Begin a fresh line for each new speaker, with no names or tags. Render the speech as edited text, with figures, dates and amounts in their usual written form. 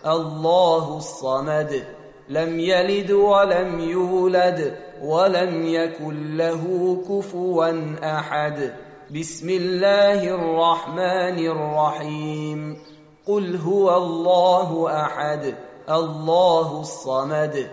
الله الصمد لم يلد ولم يولد ولم يكن له كفوا أحد بسم الله الرحمن الرحيم قل هو الله أحد الله الصمد